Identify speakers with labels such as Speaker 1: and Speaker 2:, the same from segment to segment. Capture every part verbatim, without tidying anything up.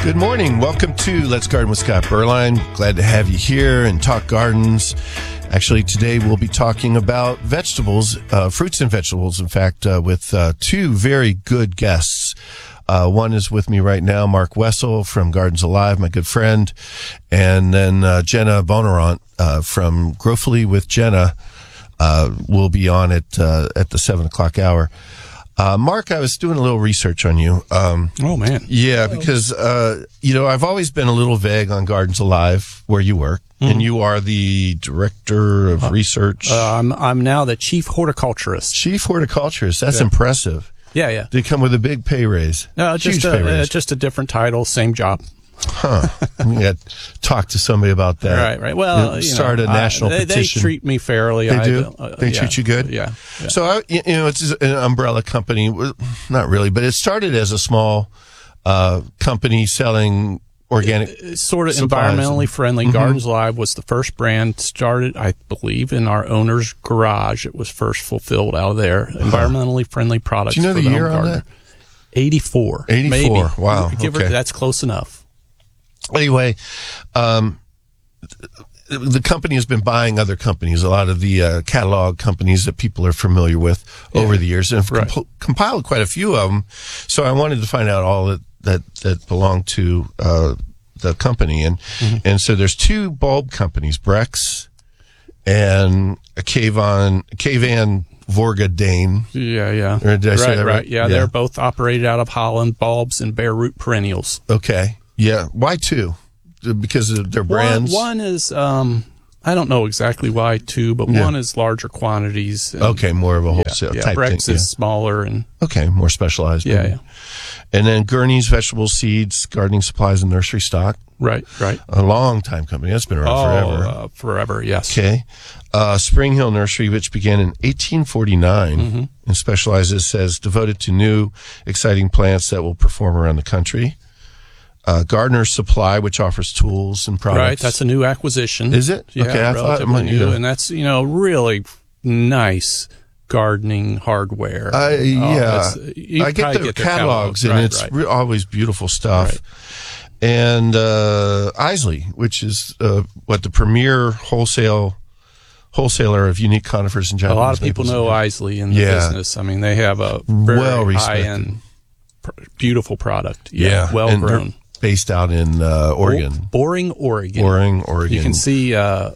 Speaker 1: Good morning. Welcome to Let's Garden with Scott Berline. Glad to have you here and talk gardens. Actually, today we'll be talking about vegetables, uh, fruits and vegetables, in fact, uh, with uh, two very good guests. Uh, one is with me right now, Mark Wessel from Gardens Alive, my good friend, and then uh, Jenna Bonarant uh, from Growfully with Jenna uh, will be on at, uh, at the seven o'clock hour. Uh, Mark, I was doing a little research on you. Um,
Speaker 2: oh, man.
Speaker 1: Yeah, because, uh, you know, I've always been a little vague on Gardens Alive, where you work, mm-hmm. and you are the director of uh, research.
Speaker 2: Uh, I'm, I'm now the chief horticulturist.
Speaker 1: Chief horticulturist. That's yeah. impressive.
Speaker 2: Yeah, yeah.
Speaker 1: They come with a big pay raise.
Speaker 2: No, just
Speaker 1: Huge
Speaker 2: a,
Speaker 1: pay raise.
Speaker 2: Uh, just a different title, same job.
Speaker 1: Huh. We got to talk to somebody about that.
Speaker 2: Right, right. Well, you
Speaker 1: start
Speaker 2: know,
Speaker 1: a national
Speaker 2: I, they,
Speaker 1: petition.
Speaker 2: They treat me fairly.
Speaker 1: They
Speaker 2: I,
Speaker 1: do?
Speaker 2: Uh,
Speaker 1: they
Speaker 2: yeah,
Speaker 1: treat you good?
Speaker 2: Yeah. yeah.
Speaker 1: So, I, you know, it's an umbrella company. Not really, but it started as a small uh, company selling organic
Speaker 2: it, sort of environmentally and, friendly. Mm-hmm. Gardens Alive was the first brand started, I believe, in our owner's garage. It was first fulfilled out of there. Huh. Environmentally friendly products.
Speaker 1: Do you know
Speaker 2: for
Speaker 1: the
Speaker 2: the
Speaker 1: year on
Speaker 2: gardener.
Speaker 1: that?
Speaker 2: eighty-four.
Speaker 1: eighty-four.
Speaker 2: Maybe.
Speaker 1: Wow.
Speaker 2: Give
Speaker 1: okay.
Speaker 2: her, that's close enough.
Speaker 1: Anyway, um, the company has been buying other companies, a lot of the uh, catalog companies that people are familiar with yeah. over the years, and have
Speaker 2: right.
Speaker 1: comp- compiled quite a few of them. So I wanted to find out all that that, that belong to uh, the company, and mm-hmm. and so there's two bulb companies, Brex and a Cavan Cavan Vorga Dane.
Speaker 2: Yeah, yeah.
Speaker 1: Or did I say
Speaker 2: right,
Speaker 1: that right?
Speaker 2: right. Yeah, yeah, they're both operated out of Holland. Bulbs and bare root perennials.
Speaker 1: Okay. Yeah. Why two? Because of their brands?
Speaker 2: One, one is, um, I don't know exactly why two, but yeah. one is larger quantities. And,
Speaker 1: okay, more of a wholesale
Speaker 2: yeah,
Speaker 1: type
Speaker 2: yeah. Brex
Speaker 1: thing.
Speaker 2: is
Speaker 1: Yeah.
Speaker 2: smaller and
Speaker 1: okay, more specialized.
Speaker 2: Yeah, yeah.
Speaker 1: And then Gurney's Vegetable Seeds, Gardening Supplies, and Nursery Stock.
Speaker 2: Right, right.
Speaker 1: A long time company. That's been around
Speaker 2: oh,
Speaker 1: forever.
Speaker 2: Uh, forever, yes.
Speaker 1: Okay. Uh, Spring Hill Nursery, which began in eighteen forty-nine mm-hmm. and specializes, says, devoted to new, exciting plants that will perform around the country. Uh, Gardener's Supply, which offers tools and products.
Speaker 2: Right, that's a new acquisition.
Speaker 1: Is it?
Speaker 2: Yeah,
Speaker 1: okay, I thought it
Speaker 2: relatively
Speaker 1: might
Speaker 2: new, and that's, you know, really nice gardening hardware.
Speaker 1: Uh, yeah,
Speaker 2: oh, you
Speaker 1: I get their
Speaker 2: get their
Speaker 1: catalogs,
Speaker 2: catalogs,
Speaker 1: and
Speaker 2: right,
Speaker 1: it's
Speaker 2: right.
Speaker 1: re- always beautiful stuff.
Speaker 2: Right.
Speaker 1: And uh, Isley, which is uh, what the premier wholesale wholesaler of unique conifers and Japanese.
Speaker 2: A lot of people know Isley in the
Speaker 1: yeah.
Speaker 2: business. I mean, they have a very
Speaker 1: well
Speaker 2: high-end, pr- beautiful product. Yeah,
Speaker 1: yeah.
Speaker 2: well grown.
Speaker 1: Based out in uh, Oregon.
Speaker 2: Boring, Oregon.
Speaker 1: Boring, Oregon.
Speaker 2: You can see, uh,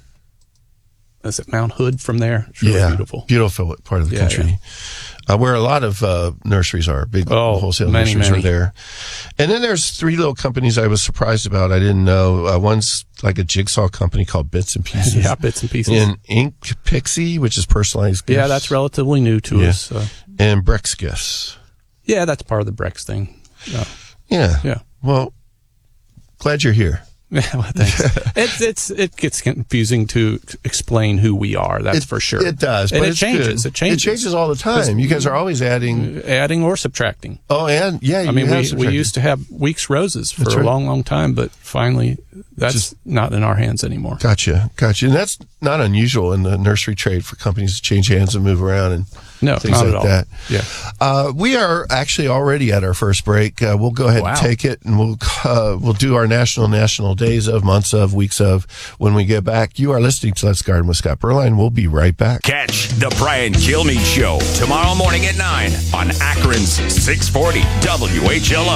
Speaker 2: is it Mount Hood from there? It's really
Speaker 1: yeah,
Speaker 2: beautiful.
Speaker 1: Beautiful part of the
Speaker 2: yeah,
Speaker 1: country.
Speaker 2: Yeah.
Speaker 1: Uh, where a lot of uh, nurseries are. Big
Speaker 2: oh,
Speaker 1: wholesale
Speaker 2: many,
Speaker 1: nurseries
Speaker 2: many.
Speaker 1: are there. And then there's three little companies I was surprised about. I didn't know. Uh, one's like a jigsaw company called Bits and Pieces.
Speaker 2: yeah, Bits and Pieces.
Speaker 1: And Ink Pixie, which is personalized gifts.
Speaker 2: Yeah, that's relatively new to
Speaker 1: yeah.
Speaker 2: us. Uh,
Speaker 1: and Brex Gifts.
Speaker 2: Yeah, that's part of the Brex thing. Yeah.
Speaker 1: Yeah.
Speaker 2: Yeah.
Speaker 1: Well, glad you're here.
Speaker 2: Yeah, well, thanks. it's it's it gets confusing to explain who we are. That's
Speaker 1: it,
Speaker 2: for sure.
Speaker 1: It does,
Speaker 2: and
Speaker 1: but
Speaker 2: it
Speaker 1: it's
Speaker 2: changes.
Speaker 1: Good.
Speaker 2: It changes.
Speaker 1: It changes all the time. You guys are always adding,
Speaker 2: adding or subtracting.
Speaker 1: Oh, and yeah, you
Speaker 2: I mean,
Speaker 1: have
Speaker 2: we
Speaker 1: subtracted.
Speaker 2: we used to have Weeks Roses for
Speaker 1: That's
Speaker 2: a
Speaker 1: right.
Speaker 2: long, long time, but finally, that's
Speaker 1: Just,
Speaker 2: not in our hands anymore.
Speaker 1: Gotcha, gotcha. And that's not unusual in the nursery trade for companies to change hands and move around and
Speaker 2: no,
Speaker 1: things
Speaker 2: not
Speaker 1: like
Speaker 2: at all.
Speaker 1: that.
Speaker 2: Yeah.
Speaker 1: Uh, we are actually already at our first break. Uh, we'll go ahead
Speaker 2: Wow.
Speaker 1: and take it, and we'll uh, we'll do our national national days of, months of, weeks of when we get back. You are listening to Let's Garden with Scott Berline. We'll be right back.
Speaker 3: Catch the Brian Kilmeade Show tomorrow morning at nine on Akron's six forty W H L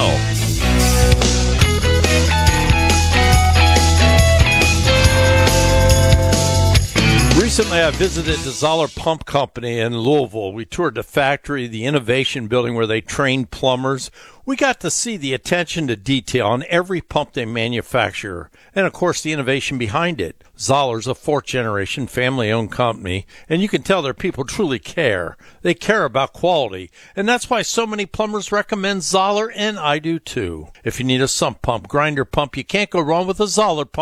Speaker 3: O.
Speaker 4: Recently, I visited the Zoller Pump Company in Louisville. We toured the factory, the innovation building where they train plumbers. We got to see the attention to detail on every pump they manufacture, and of course the innovation behind it. Zoller's a fourth-generation family-owned company, and you can tell their people truly care. They care about quality, and that's why so many plumbers recommend Zoller, and I do too. If you need a sump pump, grinder pump, you can't go wrong with a Zoller pump.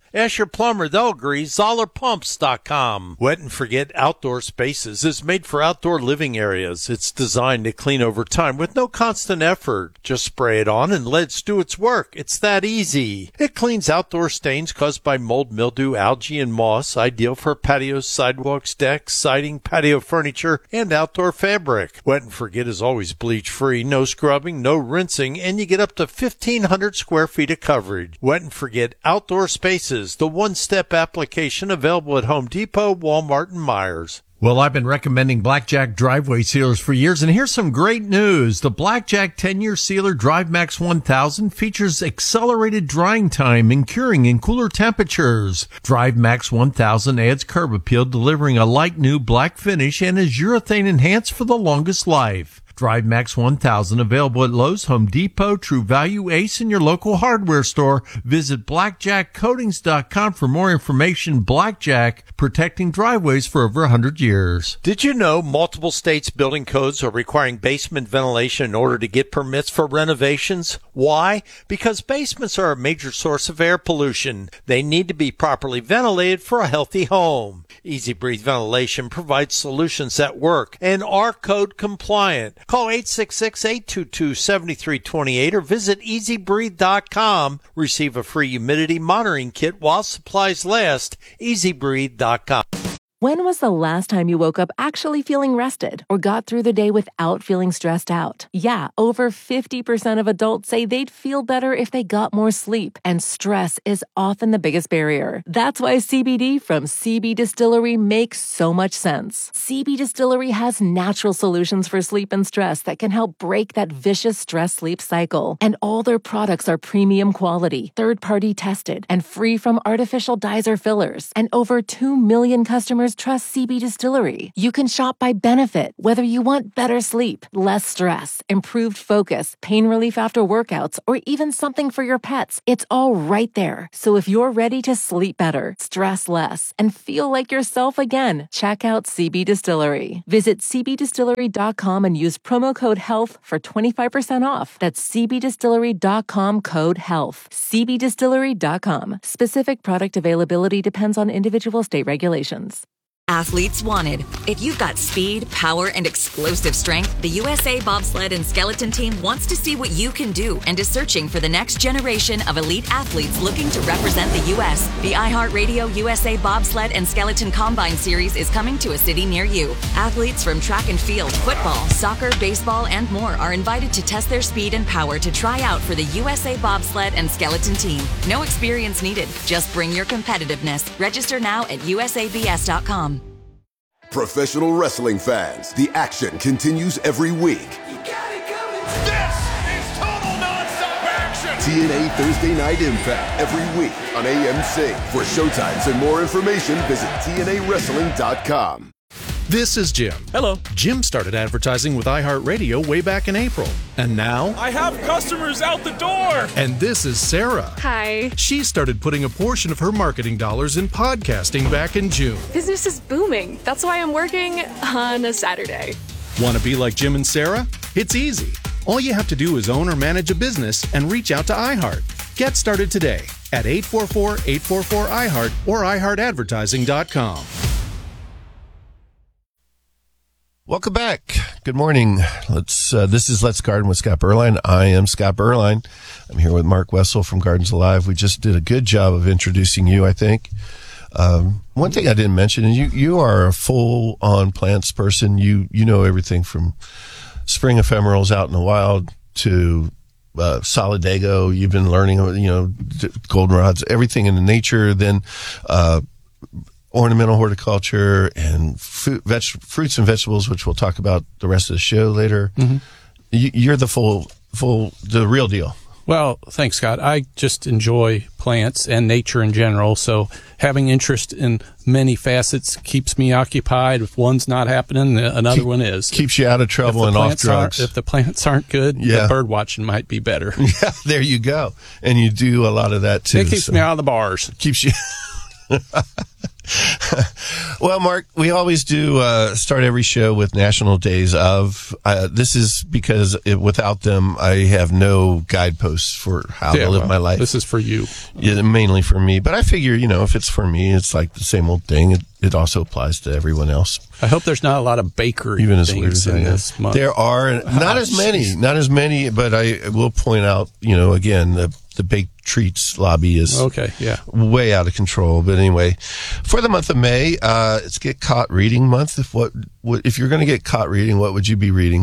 Speaker 4: Ask your plumber, they'll agree. Zoller Pumps dot com. Wet and Forget Outdoor Spaces is made for outdoor living areas. It's designed to clean over time with no constant effort. Just spray it on and let it do its work. It's that easy. It cleans outdoor stains caused by mold, mildew, algae, and moss, ideal for patios, sidewalks, decks, siding, patio furniture, and outdoor fabric. Wet and Forget is always bleach-free, no scrubbing, no rinsing, and you get up to fifteen hundred square feet of coverage. Wet and Forget Outdoor Spaces, the one-step application available at Home Depot, Walmart, and Myers.
Speaker 5: Well, I've been recommending Blackjack driveway sealers for years, and here's some great news. The Blackjack ten-year sealer DriveMax one thousand features accelerated drying time and curing in cooler temperatures. DriveMax one thousand adds curb appeal, delivering a light new black finish, and is urethane enhanced for the longest life. DriveMax one thousand available at Lowe's, Home Depot, True Value, Ace, and your local hardware store. Visit blackjack coatings dot com for more information. Blackjack, protecting driveways for over one hundred years.
Speaker 4: Did you know multiple states' building codes are requiring basement ventilation in order to get permits for renovations? Why? Because basements are a major source of air pollution. They need to be properly ventilated for a healthy home. Easy Breathe Ventilation provides solutions that work and are code compliant. Call eight six six, eight two two, seven three two eight or visit easy breathe dot com. Receive a free humidity monitoring kit while supplies last. easy breathe dot com.
Speaker 6: When was the last time you woke up actually feeling rested or got through the day without feeling stressed out? Yeah, over fifty percent of adults say they'd feel better if they got more sleep, and stress is often the biggest barrier. That's why C B D from C B Distillery makes so much sense. C B Distillery has natural solutions for sleep and stress that can help break that vicious stress-sleep cycle. And all their products are premium quality, third-party tested, and free from artificial dyes or fillers. And over two million customers trust C B Distillery. You can shop by benefit, whether you want better sleep, less stress, improved focus, pain relief after workouts, or even something for your pets. It's all right there. So if you're ready to sleep better, stress less, and feel like yourself again, check out C B Distillery. Visit c b distillery dot com and use promo code HEALTH for twenty-five percent off. That's c b distillery dot com, code HEALTH. c b distillery dot com. Specific product availability depends on individual state regulations.
Speaker 7: Athletes wanted. If you've got speed, power, and explosive strength, the U S A Bobsled and Skeleton Team wants to see what you can do and is searching for the next generation of elite athletes looking to represent the U S The iHeartRadio U S A Bobsled and Skeleton Combine Series is coming to a city near you. Athletes from track and field, football, soccer, baseball, and more are invited to test their speed and power to try out for the U S A Bobsled and Skeleton Team. No experience needed. Just bring your competitiveness. Register now at u s a b s dot com.
Speaker 8: Professional wrestling fans, the action continues every week.
Speaker 9: You got it coming. This is total nonstop action.
Speaker 8: T N A Thursday Night Impact every week on A M C. For showtimes and more information, visit T N A wrestling dot com.
Speaker 10: This is Jim.
Speaker 11: Hello.
Speaker 10: Jim started advertising with iHeartRadio way back in April. And now...
Speaker 11: I have customers out the door!
Speaker 10: And this is Sarah.
Speaker 12: Hi.
Speaker 10: She started putting a portion of her marketing dollars in podcasting back in June.
Speaker 12: Business is booming. That's why I'm working on a Saturday.
Speaker 10: Want to be like Jim and Sarah? It's easy. All you have to do is own or manage a business and reach out to iHeart. Get started today at eight four four, eight four four, iHeart or i heart advertising dot com.
Speaker 1: Welcome back. Good morning. Let's. Uh, this is Let's Garden with Scott Berline. I am Scott Berline. I'm here with Mark Wessel from Gardens Alive. We just did a good job of introducing you, I think. Um, one thing I didn't mention is you, you are a full-on plants person. You you know everything from spring ephemerals out in the wild to uh, solidago. You've been learning, you know, goldenrods, everything in the nature. Then uh ornamental horticulture and fruit, veg, fruits and vegetables, which we'll talk about the rest of the show later. Mm-hmm. You, you're the full, full, the real deal.
Speaker 2: Well, thanks, Scott. I just enjoy plants and nature in general. So having interest in many facets keeps me occupied. If one's not happening, another
Speaker 1: Keep,
Speaker 2: one is.
Speaker 1: Keeps you out of trouble and off drugs.
Speaker 2: If the plants aren't good, yeah. the bird watching might be better.
Speaker 1: Yeah, there you go. And you do a lot of that too.
Speaker 2: It keeps
Speaker 1: so.
Speaker 2: me out of the bars.
Speaker 1: Keeps you. Well, Mark, we always do uh, start every show with National Days of. Uh, this is because it, without them, I have no guideposts for how
Speaker 2: yeah,
Speaker 1: to live
Speaker 2: well,
Speaker 1: my life.
Speaker 2: This is for you.
Speaker 1: Yeah, mainly for me. But I figure, you know, if it's for me, it's like the same old thing. It, it also applies to everyone else.
Speaker 2: I hope there's not a lot of bakery
Speaker 1: Even as
Speaker 2: things
Speaker 1: weird as
Speaker 2: in
Speaker 1: I am.
Speaker 2: this month.
Speaker 1: There are not
Speaker 2: Oh,
Speaker 1: as many,
Speaker 2: geez.
Speaker 1: not as many, but I will point out, you know, again, the, the baked treats lobby is
Speaker 2: Okay, yeah.
Speaker 1: way out of control. But anyway, for the month of May, uh, it's Get Caught Reading Month. If what, what if you're going to get caught reading, what would you be reading?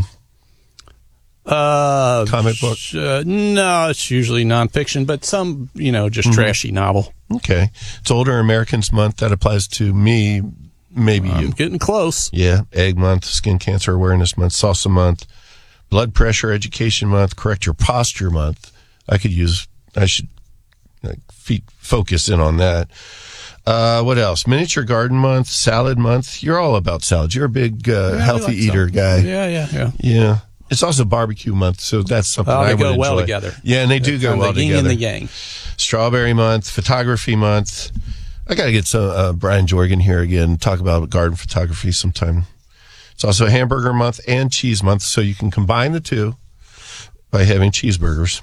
Speaker 2: Uh,
Speaker 1: Comic book?
Speaker 2: sh- Uh, no, it's usually nonfiction, but some, you know, just
Speaker 1: Mm-hmm.
Speaker 2: trashy novel.
Speaker 1: Okay. It's Older Americans Month. That applies to me, maybe
Speaker 2: I'm
Speaker 1: you.
Speaker 2: getting close.
Speaker 1: Yeah. Egg Month, Skin Cancer Awareness Month, Salsa Month, Blood Pressure Education Month, Correct Your Posture Month. I could use, I should like, feet, focus in on that. Uh, what else? Miniature Garden Month, Salad Month. You're all about salads. You're a big uh,
Speaker 2: Yeah, I
Speaker 1: healthy
Speaker 2: like
Speaker 1: eater
Speaker 2: some.
Speaker 1: guy.
Speaker 2: Yeah, yeah, yeah.
Speaker 1: Yeah. It's also barbecue month, so that's something
Speaker 2: Oh,
Speaker 1: I
Speaker 2: they
Speaker 1: would
Speaker 2: go
Speaker 1: enjoy.
Speaker 2: well together.
Speaker 1: Yeah, and they do
Speaker 2: They're
Speaker 1: go
Speaker 2: kind of
Speaker 1: well
Speaker 2: the yin
Speaker 1: together.
Speaker 2: and the yang.
Speaker 1: Strawberry month, photography month. I got to get some uh, Brian Jorgen here again, talk about garden photography sometime. It's also hamburger month and cheese month, so you can combine the two by having cheeseburgers.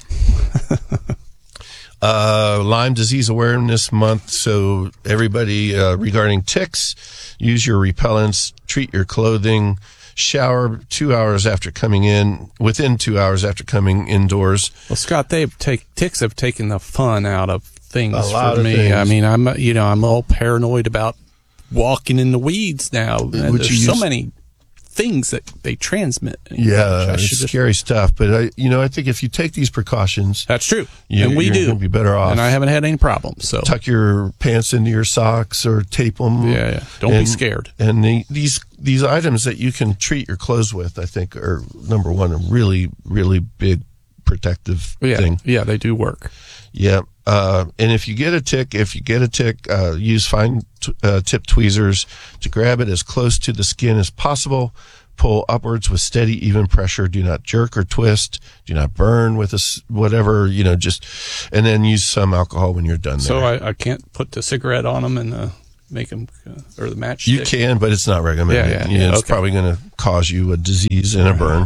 Speaker 1: uh, Lyme Disease Awareness Month, so everybody uh, regarding ticks, use your repellents, treat your clothing, shower two hours after coming in, within two hours after coming indoors.
Speaker 2: Well, Scott, they've take ticks have taken the fun out of things
Speaker 1: A lot
Speaker 2: for
Speaker 1: of
Speaker 2: me.
Speaker 1: things.
Speaker 2: I mean, I'm you know I'm all paranoid about walking in the weeds now. And
Speaker 1: Would
Speaker 2: there's
Speaker 1: you
Speaker 2: so
Speaker 1: use-
Speaker 2: many things that they transmit.
Speaker 1: Yeah,
Speaker 2: I
Speaker 1: it's
Speaker 2: should just-
Speaker 1: scary stuff. But I, you know, I think if you take these precautions,
Speaker 2: That's true,
Speaker 1: you,
Speaker 2: and we
Speaker 1: you're
Speaker 2: do.
Speaker 1: gonna be better off.
Speaker 2: And I haven't had any problems. So
Speaker 1: Tuck your pants into your socks or tape them.
Speaker 2: Yeah, yeah. Don't be scared.
Speaker 1: And the, these these items that you can treat your clothes with, I think, are number one, a really really big protective
Speaker 2: yeah,
Speaker 1: thing.
Speaker 2: yeah, they do work.
Speaker 1: Yeah. Uh, and if you get a tick, if you get a tick, uh, use fine t- uh, tip tweezers to grab it as close to the skin as possible. Pull upwards with steady, even pressure. Do not jerk or twist. Do not burn with a s whatever, you know, just, and then use some alcohol when you're done there.
Speaker 2: So I, I can't put the cigarette on them and uh, make them, uh, or the matchstick.
Speaker 1: You can, but it's not recommended.
Speaker 2: Yeah, yeah,
Speaker 1: You know,
Speaker 2: yeah,
Speaker 1: it's
Speaker 2: okay.
Speaker 1: probably going to cause you a disease and a burn.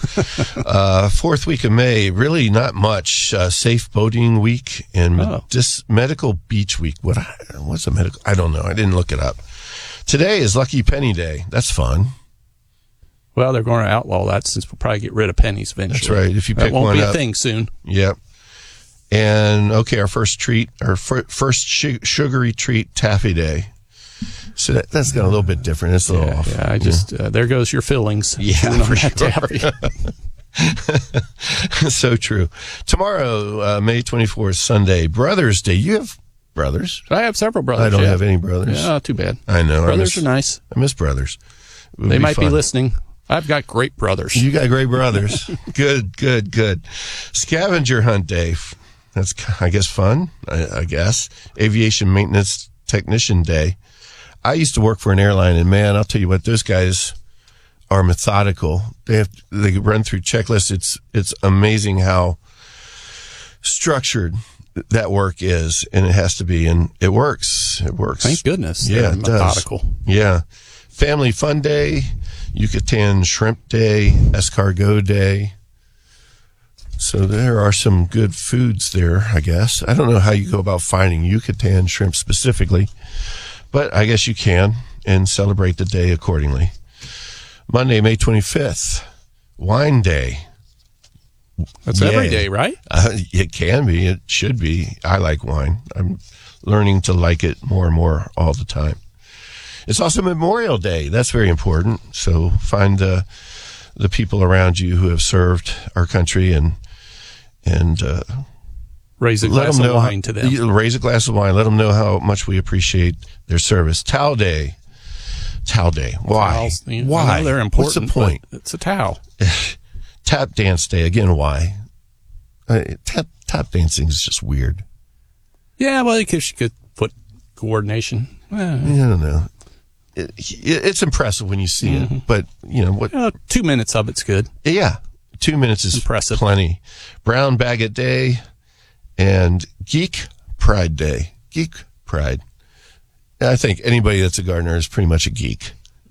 Speaker 1: uh, fourth week of May, really not much. Uh, safe boating week and
Speaker 2: Oh.
Speaker 1: dis- medical beach week. What? What's a medical? I don't know. I didn't look it up. Today is Lucky Penny Day. That's fun.
Speaker 2: Well, they're going to outlaw that since we'll probably get rid of pennies eventually.
Speaker 1: That's right. If you
Speaker 2: that
Speaker 1: pick
Speaker 2: won't
Speaker 1: one
Speaker 2: be
Speaker 1: up.
Speaker 2: a thing soon.
Speaker 1: Yep. And okay, our first treat, our fir- first su- sugary treat, Taffy Day. So that, that's got a little bit different. It's a little
Speaker 2: Yeah,
Speaker 1: off.
Speaker 2: yeah, I just uh, there goes your fillings.
Speaker 1: Yeah,
Speaker 2: chewing on
Speaker 1: for
Speaker 2: that
Speaker 1: sure.
Speaker 2: taffy.
Speaker 1: So true. Tomorrow, uh, May twenty-fourth, Sunday, Brothers Day. You have brothers?
Speaker 2: I have several brothers.
Speaker 1: I don't
Speaker 2: yeah.
Speaker 1: have any brothers.
Speaker 2: Yeah, too bad.
Speaker 1: I know. I
Speaker 2: Brothers
Speaker 1: miss,
Speaker 2: are nice.
Speaker 1: I miss brothers. It would
Speaker 2: They might be
Speaker 1: fun.
Speaker 2: listening. I've got great brothers.
Speaker 1: You got great brothers. Good, good, good. Scavenger Hunt Day. That's, I guess, fun, I, I guess. Aviation Maintenance Technician Day. I used to work for an airline, and man, I'll tell you what, those guys are methodical. They have, they run through checklists. It's, it's amazing how structured that work is, and it has to be, and it works. It works.
Speaker 2: Thank goodness.
Speaker 1: Yeah,
Speaker 2: They're
Speaker 1: it does.
Speaker 2: methodical.
Speaker 1: Yeah. Family Fun Day, Yucatan Shrimp Day, Escargot Day. So there are some good foods there, I guess. I don't know how you go about finding Yucatan shrimp specifically, but I guess you can and celebrate the day accordingly. Monday, May twenty-fifth, Wine Day.
Speaker 2: That's
Speaker 1: Yay.
Speaker 2: every day, right?
Speaker 1: Uh, it can be. It should be. I like wine. I'm learning to like it more and more all the time. It's also Memorial Day. That's very important. So find the the people around you who have served our country and and uh,
Speaker 2: Raise a
Speaker 1: let
Speaker 2: glass
Speaker 1: them
Speaker 2: of
Speaker 1: know
Speaker 2: wine
Speaker 1: how,
Speaker 2: to them.
Speaker 1: you raise a glass of wine. Let them know how much we appreciate their service. Towel Day. Towel Day. Why?
Speaker 2: Towels, you know,
Speaker 1: Why?
Speaker 2: I know they're
Speaker 1: What's
Speaker 2: important.
Speaker 1: the point?
Speaker 2: but It's a towel.
Speaker 1: Tap Dance Day. Again, why? Uh, tap tap dancing is just weird.
Speaker 2: Yeah, well, because you could put coordination. Eh,
Speaker 1: I don't know. It, it, it's impressive when you see
Speaker 2: Mm-hmm.
Speaker 1: it, but you know what?
Speaker 2: uh, two minutes of it's good.
Speaker 1: Yeah, two minutes is
Speaker 2: Impressive.
Speaker 1: plenty. Brown Baguette Day and Geek Pride Day. Geek Pride. I think anybody that's a gardener is pretty much a geek.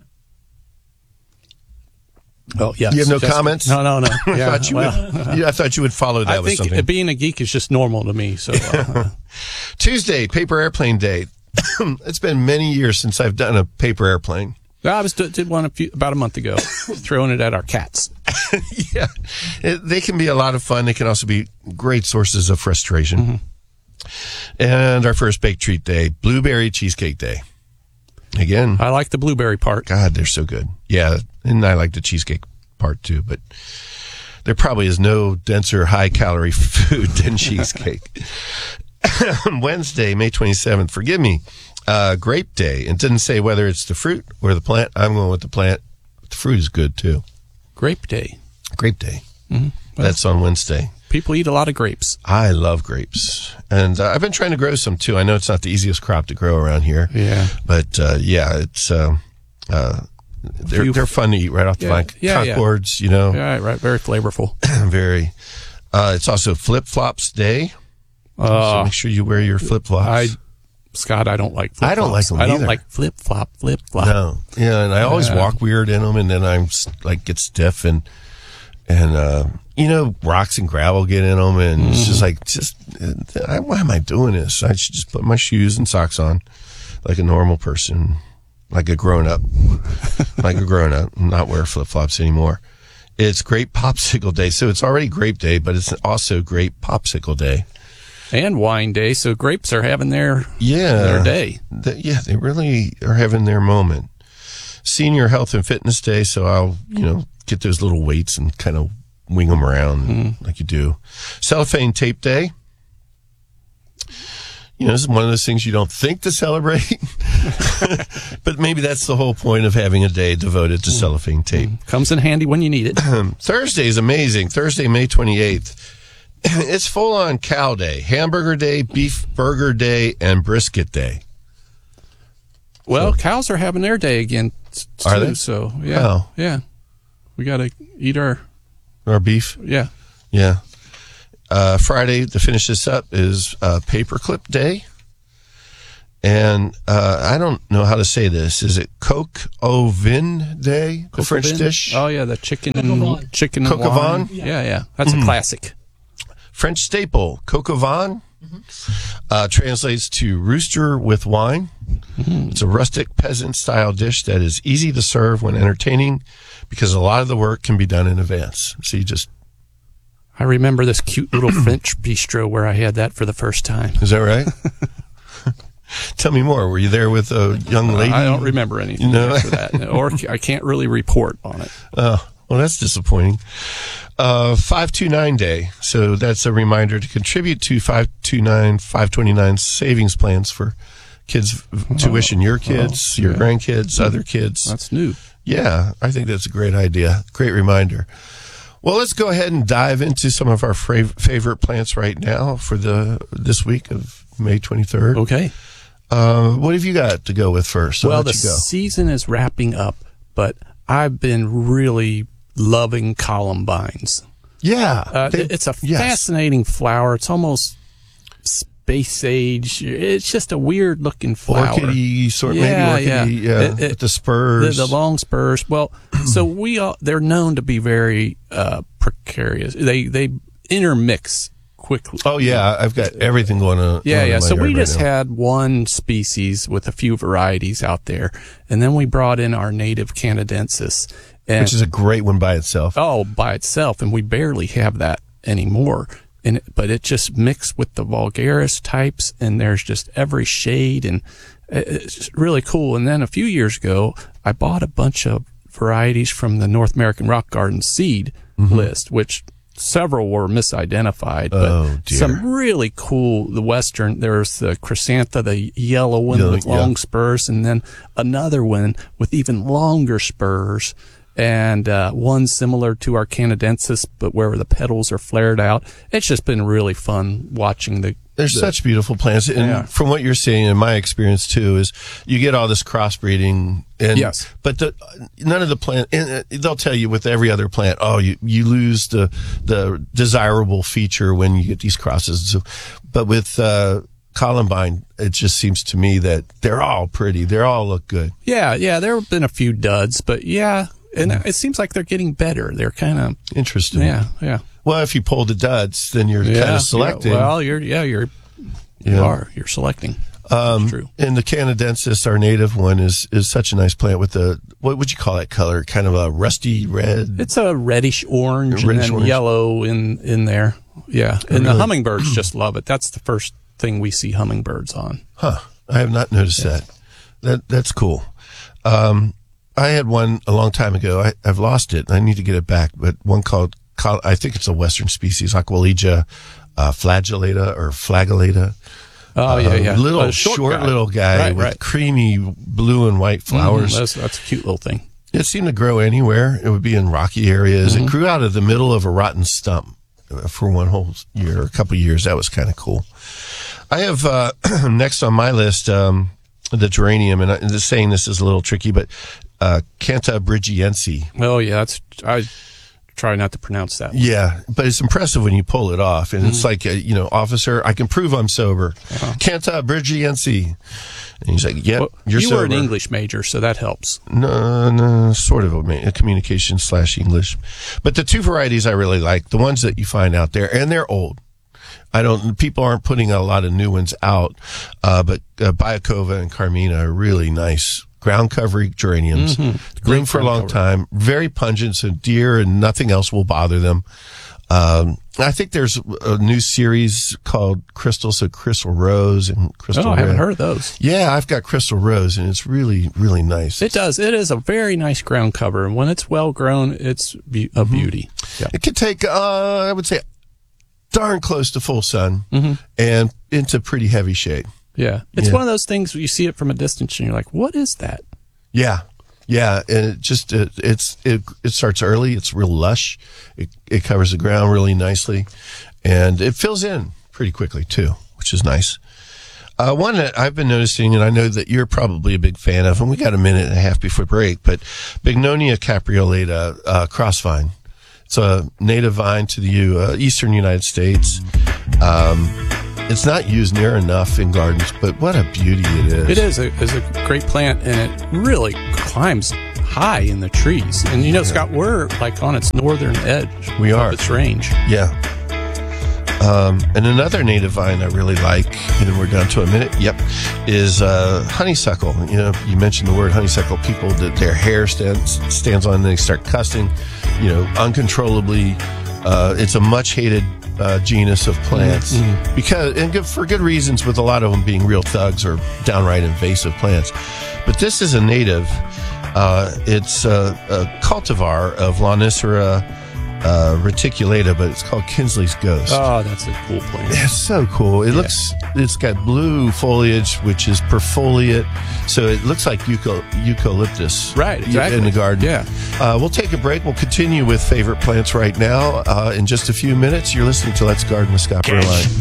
Speaker 2: Oh, yeah.
Speaker 1: You have no
Speaker 2: Just,
Speaker 1: comments?
Speaker 2: No, no, no. Yeah,
Speaker 1: I, thought you
Speaker 2: well,
Speaker 1: would, yeah, I thought you would follow that
Speaker 2: I
Speaker 1: with
Speaker 2: think
Speaker 1: something.
Speaker 2: being a geek is just normal to me. So uh,
Speaker 1: Tuesday, paper airplane day. It's been many years since I've done a paper airplane.
Speaker 2: I was did one a few, about a month ago, throwing it at our cats.
Speaker 1: Yeah, it, they can be a lot of fun. They can also be great sources of frustration. Mm-hmm. And our first baked treat day, blueberry cheesecake day. Again,
Speaker 2: I like the blueberry part.
Speaker 1: God, they're so good. Yeah, and I like the cheesecake part too. But there probably is no denser, high-calorie food than cheesecake. Wednesday, May twenty-seventh. Forgive me. Uh, grape day. It didn't say whether it's the fruit or the plant. I'm going with the plant. The fruit is good too.
Speaker 2: Grape day.
Speaker 1: Grape day.
Speaker 2: Mm-hmm. Well,
Speaker 1: that's on Wednesday.
Speaker 2: People eat a lot of grapes.
Speaker 1: I love grapes. And uh, I've been trying to grow some too. I know it's not the easiest crop to grow around here.
Speaker 2: Yeah.
Speaker 1: But uh, yeah, it's uh, uh, they're, they're fun to eat right off the
Speaker 2: yeah,
Speaker 1: vine.
Speaker 2: yeah,
Speaker 1: Concords,
Speaker 2: yeah.
Speaker 1: you know.
Speaker 2: Yeah, right. Very flavorful.
Speaker 1: Very. Uh, it's also flip-flops day.
Speaker 2: Uh,
Speaker 1: so make sure you wear your flip-flops.
Speaker 2: I, Scott, I don't like flip-flops.
Speaker 1: I don't like them
Speaker 2: I
Speaker 1: either.
Speaker 2: don't like flip-flop, flip-flop.
Speaker 1: No. Yeah, and I always
Speaker 2: Yeah.
Speaker 1: walk weird in them, and then I'm like get stiff and and uh, you know, rocks and gravel get in them, and it's just like, just uh, why am I doing this? I should just put my shoes and socks on like a normal person, like a grown up, like a grown up, and not wear flip flops anymore. It's Grape Popsicle Day, so it's already Grape Day, but it's also Grape Popsicle Day.
Speaker 2: And wine day, so grapes are having their
Speaker 1: yeah
Speaker 2: their day.
Speaker 1: The, yeah, they really are having their moment. Senior Health and Fitness Day, so I'll you know get those little weights and kind of wing them around
Speaker 2: Mm.
Speaker 1: like you do. Cellophane Tape Day. You know, this is one of those things you don't think to celebrate, but maybe that's the whole point of having a day devoted to cellophane tape.
Speaker 2: Comes in handy when you need it.
Speaker 1: Thursday is amazing. Thursday, May twenty-eighth. It's full-on cow day, hamburger day, beef burger day, and brisket day.
Speaker 2: Well, so, cows are having their day again, t- too.
Speaker 1: Are they?
Speaker 2: So, yeah.
Speaker 1: Oh.
Speaker 2: Yeah. We got to eat our...
Speaker 1: Our beef?
Speaker 2: Yeah.
Speaker 1: Yeah. Uh, Friday, to finish this up, is uh, Paperclip Day. And uh, I don't know how to say this. Is it Coq au vin Day, the
Speaker 2: Coq
Speaker 1: French
Speaker 2: vin?
Speaker 1: dish?
Speaker 2: Oh, yeah, the chicken and chicken and
Speaker 1: Coq au
Speaker 2: wine.
Speaker 1: vin?
Speaker 2: Yeah, yeah. That's
Speaker 1: Mm.
Speaker 2: a classic.
Speaker 1: French staple, coq au vin, uh, translates to rooster with wine.
Speaker 2: Mm.
Speaker 1: It's a rustic peasant-style dish that is easy to serve when entertaining because a lot of the work can be done in advance. So you just...
Speaker 2: I remember this cute little French bistro where I had that for the first time.
Speaker 1: Is that right? Tell me more. Were you there with a young lady?
Speaker 2: I don't remember anything
Speaker 1: You know?
Speaker 2: after that. Or I can't really report on it.
Speaker 1: Oh, well, that's disappointing. Uh, five two nine Day. So that's a reminder to contribute to five two nine, five twenty-nine savings plans for kids' tuition. Your kids,
Speaker 2: oh,
Speaker 1: your
Speaker 2: yeah.
Speaker 1: grandkids, other kids.
Speaker 2: That's new.
Speaker 1: Yeah, I think that's a great idea. Great reminder. Well, let's go ahead and dive into some of our fav- favorite plants right now for the this week of May twenty-third.
Speaker 2: Okay.
Speaker 1: Uh, what have you got to go with first? I'll
Speaker 2: Well,
Speaker 1: let
Speaker 2: the
Speaker 1: you go.
Speaker 2: season is wrapping up, but I've been really loving columbines.
Speaker 1: Yeah.
Speaker 2: Uh,
Speaker 1: they-
Speaker 2: it's a
Speaker 1: yes.
Speaker 2: fascinating flower. It's almost space age. It's just a weird looking flower.
Speaker 1: Orchid-y, sort
Speaker 2: yeah,
Speaker 1: maybe orchid-y,
Speaker 2: yeah.
Speaker 1: yeah,
Speaker 2: It- it-
Speaker 1: with the spurs.
Speaker 2: The, the long spurs. Well, so we all, they're known to be very uh, precarious. They they intermix quickly.
Speaker 1: Oh yeah, I've got everything going on.
Speaker 2: Yeah,
Speaker 1: on
Speaker 2: yeah.
Speaker 1: in my
Speaker 2: So we
Speaker 1: yard right
Speaker 2: just
Speaker 1: now.
Speaker 2: had one species with a few varieties out there, and then we brought in our native canadensis, and,
Speaker 1: which is a great one by itself.
Speaker 2: oh, by itself, and we barely have that anymore. And it, but it just mixed with the vulgaris types, and there's just every shade, and it's just really cool. And then a few years ago, I bought a bunch of varieties from the North American Rock Garden seed
Speaker 1: Mm-hmm.
Speaker 2: list, which several were misidentified, but
Speaker 1: Oh, dear.
Speaker 2: some really cool, the Western, there's the Chrysantha, the yellow one
Speaker 1: Yellow,
Speaker 2: with long
Speaker 1: yeah.
Speaker 2: spurs, and then another one with even longer spurs, and uh, one similar to our canadensis, but where the petals are flared out. It's just been really fun watching the
Speaker 1: They're
Speaker 2: the,
Speaker 1: such beautiful plants, and
Speaker 2: Yeah.
Speaker 1: from what you're saying, in my experience too, is you get all this crossbreeding, and
Speaker 2: Yes.
Speaker 1: but the, none of the plant. And uh, they'll tell you with every other plant, oh, you you lose the the desirable feature when you get these crosses. So, but with uh, columbine, it just seems to me that they're all pretty. They all look good.
Speaker 2: Yeah, yeah. There have been a few duds, but yeah, and it seems like they're getting better. They're kind of
Speaker 1: interesting.
Speaker 2: Yeah, yeah.
Speaker 1: Well, if you pull the duds, then you're
Speaker 2: yeah,
Speaker 1: kind of selecting.
Speaker 2: Yeah, well, you're yeah, you're you
Speaker 1: yeah.
Speaker 2: are you're selecting.
Speaker 1: Um,
Speaker 2: true.
Speaker 1: And the canadensis, our native one, is is such a nice plant with the, what would you call that color? Kind of a rusty red.
Speaker 2: It's a reddish orange
Speaker 1: A reddish
Speaker 2: and then
Speaker 1: orange.
Speaker 2: yellow in in there. Yeah, and
Speaker 1: really?
Speaker 2: the hummingbirds just love it. That's the first thing we see hummingbirds on.
Speaker 1: Huh. I have not noticed yeah. that. That that's cool. Um, I had one a long time ago. I, I've lost it. I need to get it back. But one called, I think it's a Western species, Aquilegia uh, flagellata or flagellata.
Speaker 2: Oh, yeah, yeah.
Speaker 1: Uh, little,
Speaker 2: a short,
Speaker 1: short
Speaker 2: guy.
Speaker 1: little guy
Speaker 2: right,
Speaker 1: with
Speaker 2: right.
Speaker 1: creamy blue and white flowers.
Speaker 2: Mm, that's, that's a cute little thing.
Speaker 1: It seemed to grow anywhere. It would be in rocky areas.
Speaker 2: Mm-hmm.
Speaker 1: It grew out of the middle of a rotten stump for one whole year, a couple of years. That was kind of cool. I have uh, next on my list um, the geranium, and I'm just saying this is a little tricky, but uh, Cantabrigiense.
Speaker 2: Oh, yeah. That's I try not to pronounce that one.
Speaker 1: Yeah, but it's impressive when you pull it off. And mm-hmm. it's like, a, you know, officer, I can prove I'm sober. Uh-huh. Cantabrigiense. And he's like, yep,
Speaker 2: well,
Speaker 1: you're
Speaker 2: you
Speaker 1: sober.
Speaker 2: were an English major, so that helps.
Speaker 1: No, no, sort of a, a communication slash English. But the two varieties I really like, the ones that you find out there, and they're old. I don't, people aren't putting a lot of new ones out, uh, but uh, Bayakova and Carmina are really nice ground covering geraniums.
Speaker 2: Mm-hmm.
Speaker 1: Bloom for a long cover. time, very pungent, so deer and nothing else will bother them. Um, I think there's a new series called Crystal, so Crystal Rose and Crystal
Speaker 2: Oh, I
Speaker 1: Red.
Speaker 2: haven't heard of those.
Speaker 1: Yeah, I've got Crystal Rose, and it's really, really nice.
Speaker 2: It does. It is a very nice ground cover, and when it's well grown, it's be- a beauty.
Speaker 1: Mm-hmm. Yeah. It could take, uh, I would say, darn close to full sun
Speaker 2: mm-hmm.
Speaker 1: and into pretty heavy shade.
Speaker 2: Yeah. It's
Speaker 1: yeah.
Speaker 2: one of those things where you see it from a distance and you're like, what is that?
Speaker 1: Yeah. Yeah. And it just, it, it's, it, it starts early. It's real lush. It, it covers the ground really nicely and it fills in pretty quickly too, which is nice. Uh, one that I've been noticing, and I know that you're probably a big fan of, and we got a minute and a half before break, but Bignonia capreolata, uh, crossvine. It's a native vine to the uh, eastern United States. Um, it's not used near enough in gardens, but what a beauty it is.
Speaker 2: It is a, it's a great plant, and it really climbs high in the trees. And, you know, Scott, we're like on its northern edge.
Speaker 1: We are.
Speaker 2: Of its range.
Speaker 1: Yeah. Um, and another native vine I really like, and we're down to a minute, yep, is uh, honeysuckle. You know, you mentioned the word honeysuckle. People, that their hair stands, stands on and they start cussing, you know, uncontrollably. Uh, it's a much hated uh, genus of plants mm-hmm. because, and good, for good reasons, with a lot of them being real thugs or downright invasive plants. But this is a native. Uh, it's a, a cultivar of Lonicera uh, reticulata, but it's called Kinsley's Ghost.
Speaker 2: Oh, that's a cool plant.
Speaker 1: It's so cool. It yeah. looks, it's got blue foliage, which is perfoliate. So it looks like euco- eucalyptus.
Speaker 2: Right, exactly.
Speaker 1: In the garden.
Speaker 2: Yeah.
Speaker 1: Uh, we'll take a break. We'll continue with favorite plants right now uh, in just a few minutes. You're listening to Let's Garden with Scott
Speaker 3: Catch
Speaker 1: Berline.